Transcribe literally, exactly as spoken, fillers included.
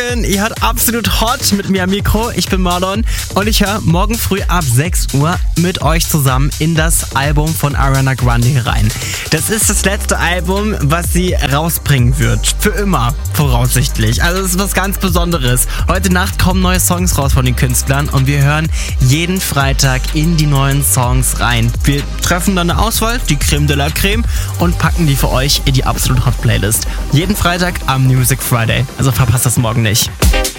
Ihr hört Absolut Hot mit mir am Mikro. Ich bin Marlon und ich höre morgen früh ab sechs Uhr mit euch zusammen in das Album von Ariana Grande rein. Das ist das letzte Album, was sie rausbringen wird. Für immer, voraussichtlich. Also es ist was ganz Besonderes. Heute Nacht kommen neue Songs raus von den Künstlern und wir hören jeden Freitag in die neuen Songs rein. Wir treffen dann eine Auswahl, die Creme de la Creme, und packen die für euch in die Absolut Hot Playlist. Jeden Freitag am Music Friday. Also verpasst das morgen nicht.